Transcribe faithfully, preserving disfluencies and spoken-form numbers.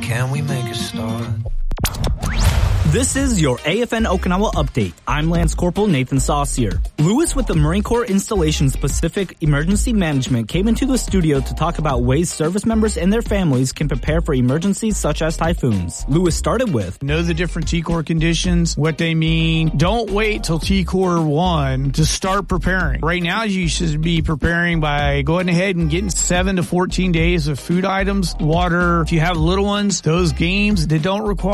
can we make a start? This is your A F N Okinawa update. I'm Lance Corporal Nathan Saucier. Lewis with the Marine Corps Installations Pacific Emergency Management came into the studio to talk about ways service members and their families can prepare for emergencies such as typhoons. Lewis started with, know the different T Corps conditions, what they mean. Don't wait till T Corps one to start preparing. Right now, you should be preparing by going ahead and getting seven to fourteen days of food items, water. If you have little ones, those games that don't require